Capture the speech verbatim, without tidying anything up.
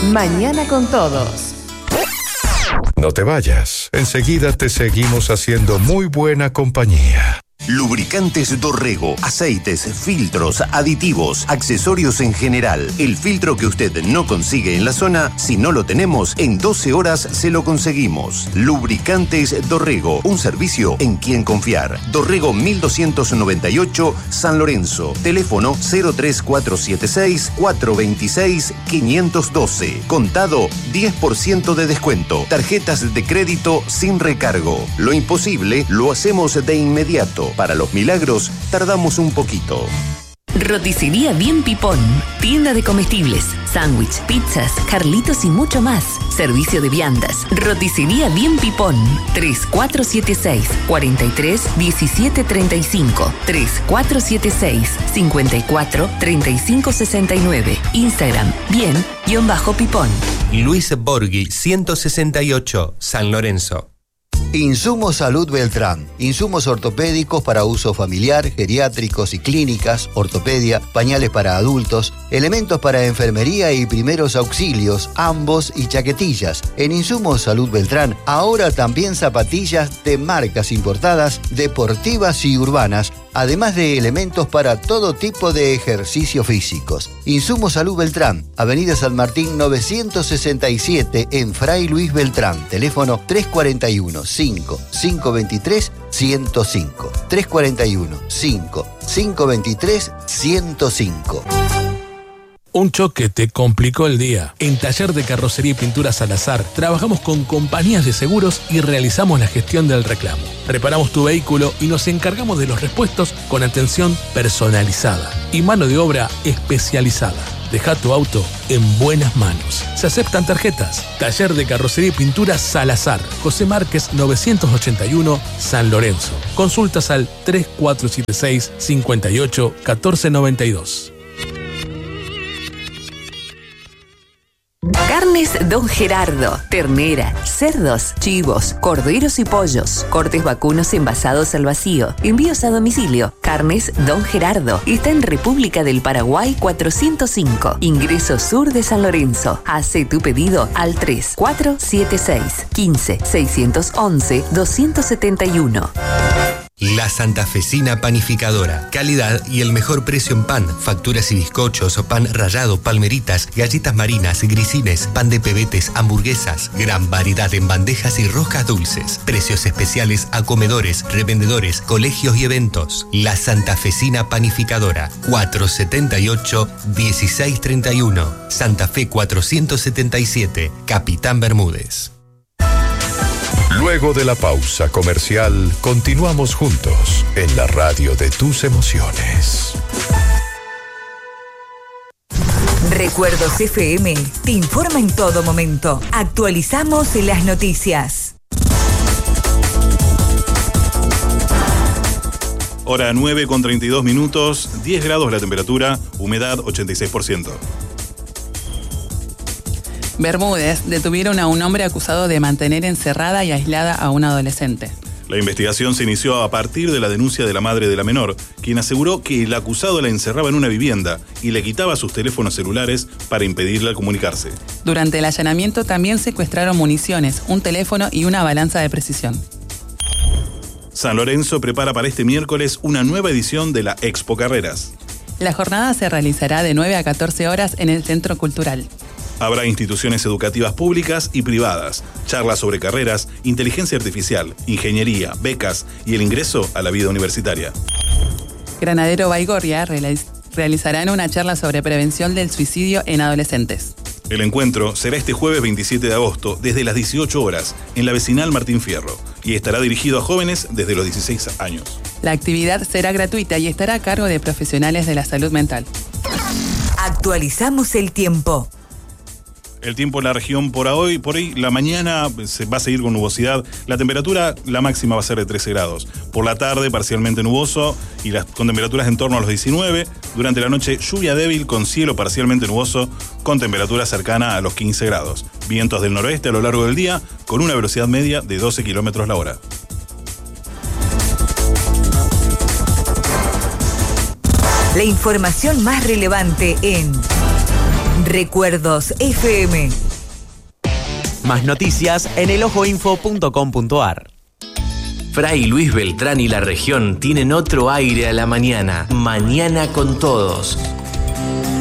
Mañana con todos. No te vayas, enseguida te seguimos haciendo muy buena compañía. Lubricantes Dorrego, aceites, filtros, aditivos, accesorios en general. El filtro que usted no consigue en la zona, si no lo tenemos, en doce horas se lo conseguimos. Lubricantes Dorrego, un servicio en quien confiar. Dorrego mil doscientos noventa y ocho, San Lorenzo. Teléfono cero tres cuatro siete seis, cuatro dos seis, cinco uno dos. Contado diez por ciento de descuento. Tarjetas de crédito sin recargo. Lo imposible lo hacemos de inmediato. Para los milagros, tardamos un poquito. Roticería Bien Pipón. Tienda de comestibles, sándwich, pizzas, Carlitos y mucho más. Servicio de viandas. Roticería Bien Pipón. tres cuatro siete seis, cuatro tres, uno siete tres cinco. tres cuatro siete seis, cinco cuatro, tres cinco seis nueve. Instagram, bien-pipón. Luis Borghi, ciento sesenta y ocho, San Lorenzo. Insumos Salud Beltrán. Insumos ortopédicos para uso familiar, geriátricos y clínicas, ortopedia, pañales para adultos, elementos para enfermería y primeros auxilios, ambos y chaquetillas. En Insumos Salud Beltrán, ahora también zapatillas de marcas importadas, deportivas y urbanas, además de elementos para todo tipo de ejercicios físicos. Insumos Salud Beltrán, Avenida San Martín novecientos sesenta y siete en Fray Luis Beltrán. Teléfono tres cuatro uno, cinco, cinco dos tres, ciento cinco. tres cuatro uno, cinco, cinco dos tres, ciento cinco. Un choque te complicó el día. En Taller de Carrocería y Pintura Salazar trabajamos con compañías de seguros y realizamos la gestión del reclamo. Reparamos tu vehículo y nos encargamos de los repuestos con atención personalizada y mano de obra especializada. Deja tu auto en buenas manos. Se aceptan tarjetas. Taller de Carrocería y Pintura Salazar. José Márquez novecientos ochenta y uno, San Lorenzo. Consultas al tres cuatro siete seis, cinco ocho, uno cuatro nueve dos. Carnes Don Gerardo, ternera, cerdos, chivos, corderos y pollos, cortes vacunos envasados al vacío, envíos a domicilio. Carnes Don Gerardo, está en República del Paraguay cuatrocientos cinco, ingreso sur de San Lorenzo. Hace tu pedido al tres cuatro siete seis, uno cinco, seis uno uno, dos siete uno. La Santafesina Panificadora. Calidad y el mejor precio en pan, facturas y bizcochos, pan rallado, palmeritas, galletas marinas, grisines, pan de pebetes, hamburguesas. Gran variedad en bandejas y roscas dulces. Precios especiales a comedores, revendedores, colegios y eventos. La Santafesina Panificadora. cuatro setenta y ocho, dieciséis treinta y uno. Santa Fe cuatrocientos setenta y siete. Capitán Bermúdez. Luego de la pausa comercial, continuamos juntos en la radio de tus emociones. Recuerdos F M te informa en todo momento. Actualizamos las noticias. Hora nueve con treinta y dos minutos, diez grados la temperatura, humedad ochenta y seis por ciento. Bermúdez detuvieron a un hombre acusado de mantener encerrada y aislada a una adolescente. La investigación se inició a partir de la denuncia de la madre de la menor, quien aseguró que el acusado la encerraba en una vivienda y le quitaba sus teléfonos celulares para impedirle comunicarse. Durante el allanamiento también secuestraron municiones, un teléfono y una balanza de precisión. San Lorenzo prepara para este miércoles una nueva edición de la Expo Carreras. La jornada se realizará de nueve a catorce horas en el Centro Cultural. Habrá instituciones educativas públicas y privadas, charlas sobre carreras, inteligencia artificial, ingeniería, becas y el ingreso a la vida universitaria. Granadero Baigorria realiz- realizarán una charla sobre prevención del suicidio en adolescentes. El encuentro será este jueves veintisiete de agosto desde las dieciocho horas en la vecinal Martín Fierro y estará dirigido a jóvenes desde los dieciséis años. La actividad será gratuita y estará a cargo de profesionales de la salud mental. Actualizamos el tiempo. El tiempo en la región por hoy, por hoy, la mañana se va a seguir con nubosidad. La temperatura, la máxima va a ser de trece grados. Por la tarde, parcialmente nuboso y las, con temperaturas en torno a los diecinueve. Durante la noche, lluvia débil con cielo parcialmente nuboso, con temperatura cercana a los quince grados. Vientos del noroeste a lo largo del día, con una velocidad media de doce kilómetros la hora. La información más relevante en Recuerdos F M. Más noticias en el ojo info punto com punto a r. Fray Luis Beltrán y la región tienen otro aire a la mañana. Mañana con todos.